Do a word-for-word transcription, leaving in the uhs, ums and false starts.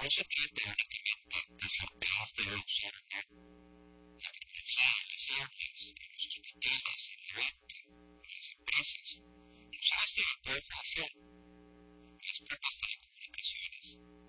No se trata únicamente de ser capaz de usar la tecnología en las aulas, en los hospitales, en el banco, en las empresas. Usar este tipo de información